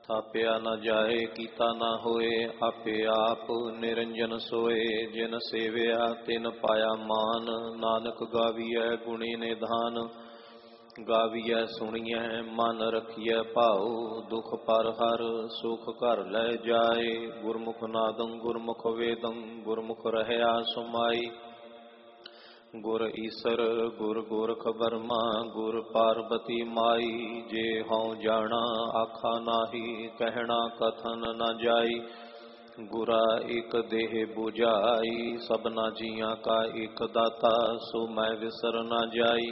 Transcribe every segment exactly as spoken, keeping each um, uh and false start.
ਥਾਪਿਆ ਨ ਜਾਏ ਕੀਤਾ ਨਾ ਹੋਏ, ਆਪੇ ਆਪ ਨਿਰੰਜਨ ਸੋਏ। ਜਿਨ ਸੇਵਿਆ ਤਿਨ ਪਾਇਆ ਮਾਨ, ਨਾਨਕ ਗਾਵੀਐ ਗੁਣੀ ਨਿਧਾਨ। ਗਾਵੀਐ ਸੁਣੀਐ ਮਨ ਰਖੀਐ ਭਾਉ, ਦੁਖ ਪਰ ਹਰ ਸੁਖ ਘਰ ਲੈ ਜਾਏ। ਗੁਰਮੁਖ ਨਾਦੰ ਗੁਰਮੁਖ ਵੇਦੰ, ਗੁਰਮੁਖ ਰਹਿਆ ਸੁਮਾਈ। ਗੁਰ ਈਸਰ ਗੁਰ ਗੋਰਖ ਬਰਮਾ, ਗੁਰ ਪਾਰਬਤੀ ਮਾਈ। ਜੇ ਹਉ ਜਾਣਾ ਆਖਾ ਨਾਹੀ, ਕਹਿਣਾ ਕਥਨ ਨ ਜਾਈ। ਗੁਰਾ ਇਕ ਦੇਹ 부ਝਾਈ, ਸਭਨਾ ਜੀਆਂ ਕਾ ਇਕ ਦਾਤਾ। ਸੋ ਮੈਂ ਵਿਸਰ ਨ ਜਾਈ।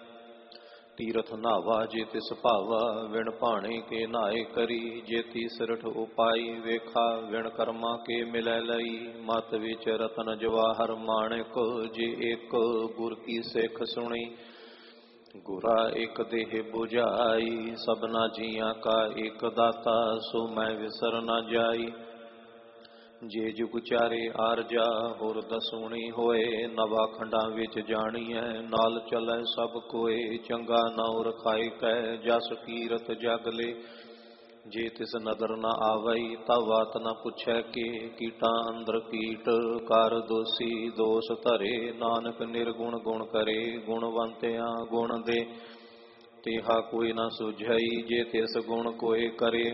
ਤੀਰਥ ਨਾਵਾ ਜੇ ਤਿਸ ਭਾਵਾ, ਵਿਣ ਭਾਣੇ ਕੇ ਨਾਏ ਕਰੀ। ਜੇ ਤੀਸਰਠ ਉਪਾਈ ਵੇਖਾ, ਵਿਣ ਕਰਮਾ ਕੇ ਮਿਲੈ ਲਈ। ਮਤ ਵਿੱਚ ਰਤਨ ਜਵਾਹਰ ਮਾਣਿਕ, ਜੇ ਇੱਕ ਗੁਰ ਕੀ ਸਿੱਖ ਸੁਣੀ। ਗੁਰਾ ਇੱਕ ਦੇਹ 부ਝਾਈ, ਸਭਨਾ ਜੀਆਂ ਕਾ ਇੱਕ ਦਾਤਾ। ਸੋ ਮੈਂ ਵਿਸਰ ਨ ਜਾਈ। ਜੇ ਜੁਗ ਚਾਰੇ ਆਰਜਾ ਹੋਰ ਦਸੂਣੀ ਹੋਏ। ਨਵਾ ਖੰਡਾਂ ਵਿੱਚ ਜਾਣੀਐ ਨਾਲ ਚੱਲੈ ਸਭ ਕੋਏ। ਚੰਗਾ ਨਾਉ ਰਖਾਇ ਕੈ, ਜਸ ਕੀਰਤ ਜਗ ਲੇ। ਜੇ ਤਿਸ ਨਦਰ ਨ ਆਵਈ, ਤਾ ਬਾਤ ਨ ਪੁੱਛੈ ਕੇ। ਕੀਟਾਂ ਅੰਦਰ ਕੀਟ ਕਰ ਦੋਸੀ, ਦੋਸ ਧਰੇ। ਨਾਨਕ ਨਿਰਗੁਣ ਗੁਣ ਕਰੇ, ਗੁਣਵੰਤਿਆਂ ਗੁਣ ਦੇ। ਤੇਹਾ ਕੋਈ ਨ ਸੁਝਈ, ਜੇ ਤਿਸ ਗੁਣ ਕੋਏ ਕਰੇ।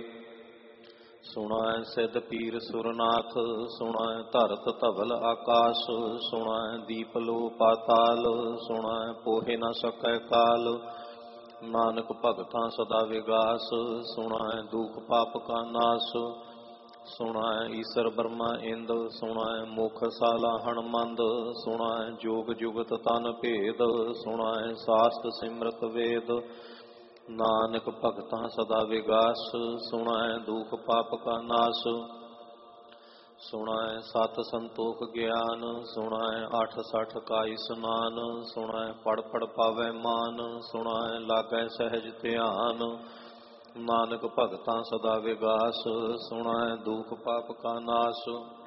ਸੁਣੈ ਸਿੱਧ ਪੀਰ ਸੁਰਨਾਥ, ਸੁਣੈ ਧਰਤ ਧਵਲ ਆਕਾਸ। ਸੁਣੈ ਦੀਪ ਲੋ ਪਾਤਾਲ, ਸੁਣੈ ਪੋਹਿ ਨ ਸਕੈ ਕਾਲ। ਨਾਨਕ ਭਗਤਾਂ ਸਦਾ ਵਿਗਾਸ, ਸੁਣੈ ਦੁਖ ਪਾਪ ਕਾ ਨਾਸ। ਸੁਣੈ ਈਸਰ ਬਰਮਾ ਇੰਦ, ਸੁਣੈ ਮੁਖ ਸਾਲਾ ਹਣਮੰਦ। ਸੁਣੈ ਜੋਗ ਜੁਗਤ ਤਨ ਭੇਦ, ਸੁਣੈ ਸਾਸਤ ਸਿਮਰਤ ਵੇਦ। ਨਾਨਕ ਭਗਤਾਂ ਸਦਾ ਵਿਗਾਸ, ਸੁਣੈ ਦੁਖ ਪਾਪ ਕਾ ਨਾਸ। ਸੁਣੈ ਸਤ ਸੰਤੋਖ ਗਿਆਨ, ਸੁਣੈ ਅੱਠ ਸਠ ਕਾ ਇਸਨਾਨ। ਸੁਣੈ ਪੜ ਪੜ ਪਾਵੈ ਮਾਨ, ਸੁਣੈ ਲਾਗੈ ਸਹਿਜ ਧਿਆਨ। ਨਾਨਕ ਭਗਤਾਂ ਸਦਾ ਵਿਗਾਸ, ਸੁਣੈ ਦੁਖ ਪਾਪ ਕਾ ਨਾਸ।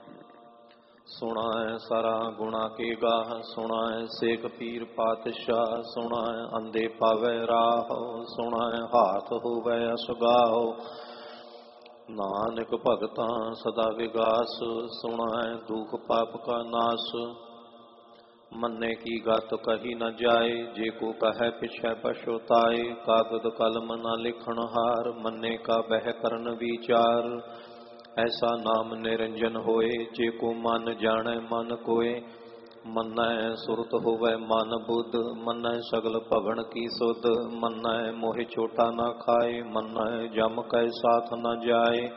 ਸੁਣੈ ਸਾਰਾ ਗੁਣਾ ਕੇ ਗਾਹ, ਸੁਣੈ ਸੇਖ ਪੀਰ ਪਾਤਸ਼ਾਹ। ਸੁਣੈ ਅੰਧੇ ਪਾਵੈ ਰਾਹ, ਸੁਣੈ ਹਾਥ ਹੋਵੈ ਅਸਗਾਹ। ਨਾਨਕ ਭਗਤਾਂ ਸਦਾ ਵਿਗਾਸ, ਸੁਣੈ ਦੁਖ ਪਾਪ ਕਾ ਨਾਸ। ਮੰਨੇ ਕੀ ਗਤ ਕਹੀ ਨ ਜਾਏ, ਜੇ ਕੋ ਕਹੈ ਪਿਛੈ ਪਛੁਤਾਏ। ਕਾਗਦ ਕਲਮ ਨ ਲਿਖਣ ਹਾਰ, ਮੰਨੇ ਕਾ ਬਹਿ ਕਰਨ ਵਿਚਾਰ। ਐਸਾ ਨਾਮ ਨਿਰੰਜਨ ਹੋਏ, ਜੇ ਕੋ ਮਨ ਜਾਣੈ ਮਨ ਕੋਏ। ਮੰਨੈ ਸੁਰਤ ਹੋਵੈ ਮਨ ਬੁੱਧ, ਮੰਨੈ ਸਗਲ ਭਵਨ ਕੀ ਸੁਧ। ਮੰਨੈ ਮੋਹਿ ਛੋਟਾ ਨਾ ਖਾਏ, ਮੰਨੈ ਜਮ ਕੈ ਸਾਥ ਨ ਜਾਏ।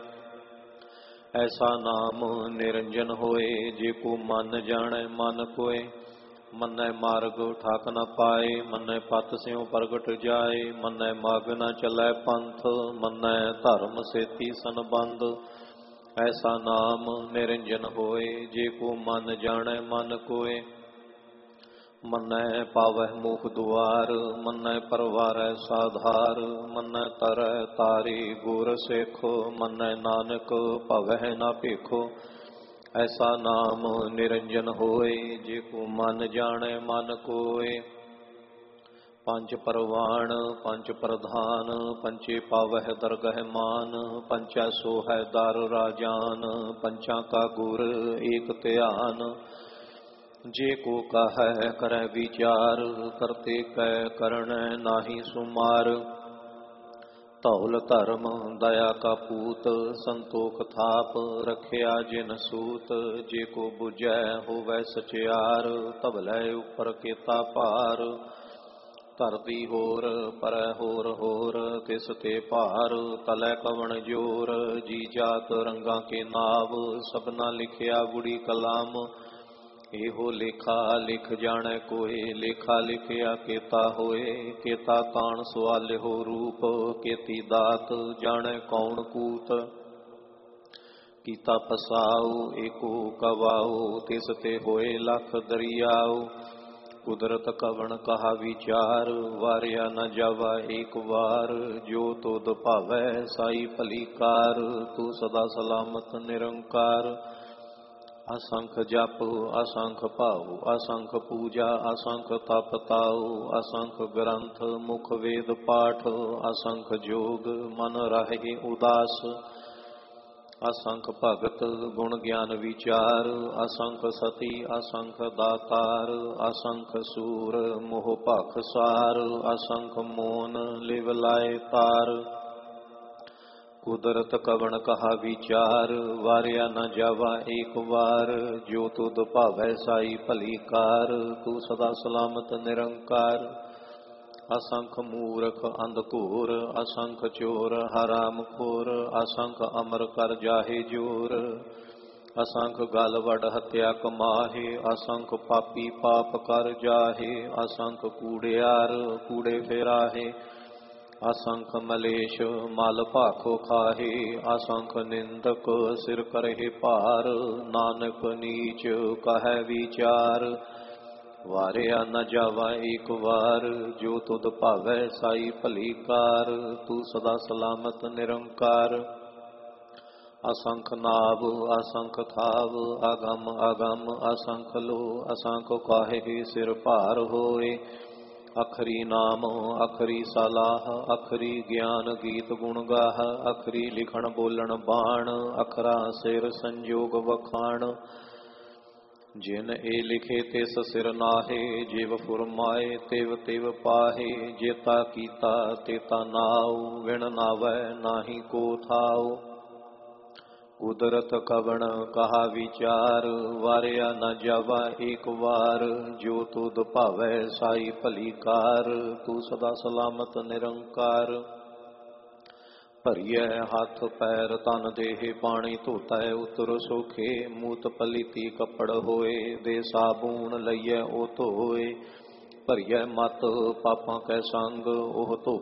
ਐਸਾ ਨਾਮ ਨਿਰੰਜਨ ਹੋਏ, ਜੇ ਕੋ ਮਨ ਜਾਣੈ ਮਨ ਕੋਏ। ਮੰਨੈ ਮਾਰਗ ਠਾਕ ਨ ਪਾਏ, ਮੰਨੈ ਪਤ ਸਿਉ ਪ੍ਰਗਟ ਜਾਏ। ਮੰਨੈ ਮਾਗ ਨ ਚੱਲੈ ਪੰਥ, ਮੰਨੈ ਧਰਮ ਸੇਤੀ ਸੰਬੰਧ। ਐਸਾ ਨਾਮ ਨਿਰੰਜਨ ਹੋਏ, ਜੇ ਕੋ ਮਨ ਜਾਣੈ ਮਨ ਕੋਏ। ਮੰਨੈ ਪਾਵਹਿ ਮੁਖ ਦੁਆਰ, ਮੰਨੈ ਪਰਵਾਰੈ ਸਾਧਾਰ। ਮੰਨੈ ਤਰੈ ਤਾਰੀ ਗੁਰ ਸਿੱਖ, ਮੰਨੈ ਨਾਨਕ ਭਵਹਿ ਨ ਭੇਖੋ। ਐਸਾ ਨਾਮ ਨਿਰੰਜਨ ਹੋਏ, ਜੇ ਕੋ ਮਨ ਜਾਣੈ ਮਨ ਕੋਏ। ਪੰਜ ਪਰਵਾਣ ਪੰਜ ਪ੍ਰਧਾਨ, ਪੰਚੇ ਪਾਵਹਿ ਦਰਗਹਿ ਮਾਨ। ਪੰਚਾ ਸੋਹੈ ਦਰ ਰਾਜਾਨ, ਪੰਚਾਂ ਕਾ ਗੁਰ ਏਕ ਧਿਆਨ। ਜੇ ਕੋ ਕਹੈ ਕਰੈ ਵਿਚਾਰ, ਕਰਤੇ ਕੈ ਕਰਣੈ ਨਾਹੀ ਸੁਮਾਰ। ਧੌਲ ਧਰਮ ਦਇਆ ਕਾ ਪੂਤ, ਸੰਤੋਖ ਥਾਪ ਰਖਿਆ ਜਿਨ ਸੂਤ। ਜੇ ਕੋ ਬੁਝੈ ਹੋਵੈ ਸਚਿਆਰ, ਧਵਲੇ ਉਪਰ ਕੀਤਾ ਭਾਰ। ਧਰਤੀ ਹੋਰ ਪਰੈ ਹੋਰ ਹੋਰ, ਤਿਸ ਤੇ ਭਾਰ ਤਲੈ ਕਵਣ ਜੋਰ। ਜੀ ਜਾਤ ਰੰਗਾਂ ਕੇ ਨਾਵ, ਸਭਨਾ ਲਿਖਿਆ ਗੁੜੀ ਕਲਾਮ। ਇਹੋ ਲੇਖਾ ਲਿਖ ਜਾਣੈ ਕੋਏ, ਲੇਖਾ ਲਿਖਿਆ ਕੇਤਾ ਹੋਏ। ਕੇਤਾ ਤਾਣ ਸਵਾਲਿਹੋ ਰੂਪ, ਕੇਤੀ ਦਾਤ ਜਾਣੈ ਕੌਣ ਕੂਤ। ਕੀਤਾ ਪਸਾਉ ਏਕੋ ਕਵਾਉ, ਤਿਸ ਤੇ ਹੋਏ ਲੱਖ ਦਰਿਆਉ। ਕੁਦਰਤ ਕਵਣ ਕਹਾ ਵਿਚਾਰ, ਵਾਰਿਆ ਨ ਜਾਵਾ ਏਕ ਵਾਰ। ਜੋ ਤੁਧ ਭਾਵੈ ਸਾਈ ਭਲੀ ਕਾਰ, ਤੂੰ ਸਦਾ ਸਲਾਮਤ ਨਿਰੰਕਾਰ। असंख जप असंख भाव असंख पूजा असंख तप ताऊ असंख ग्रंथ मुख वेद पाठ असंख जोग मन रहे उदास असंख भगत गुण ज्ञान विचार असंख सती असंख दातार असंख सूर मोह भख सार असंख मोन लिव लाए तार कुदरत कवण कहा विचार वारिया न जावा एक बार जो तुद भावै साई भली कार तू सदा सलामत निरंकार असंख मूरख अंधकूर असंख चोर हराम खोर असंख अमर कर जाहे जोर असंख गल वड हत्या कमाहे असंख पापी पाप कर जाहे असंख कूड़ियार कूड़े फेराहे असंख मलेश मल भाखो खाहे असंख निंदक सिर करहे पार नानक नीच कह विचार वारिया न जावा एक बार जो तुद भावै साई भली कार तू सदा सलामत निरंकार असंख नाभ असंख थाव अगम अगम असंख लो असंख काहे सिर भार होए अखरी नाम अखरी सलाह अखरी ज्ञान गीत गुण गाह अखरी लिखण बोलन बाण अखरा सिर संजोग वखाण जिन ए लिखे तिस सिर नाहे जिव फुरमाए तिव तिव पाहे जेता कीता तेता नाउ विण नावै नाहि को थाउ कुदरत कवण कहा विचार वारिया न जावा एक बार जो तुद भावै साई भली कार तू सदा सलामत निरंकार भरिय हाथ पैर तन देह पानी धोता उतर सोखे मूत पलीती कपड़ होए दे साबून लईए ओ धोए भरिय मत पापां कै संग ओह धो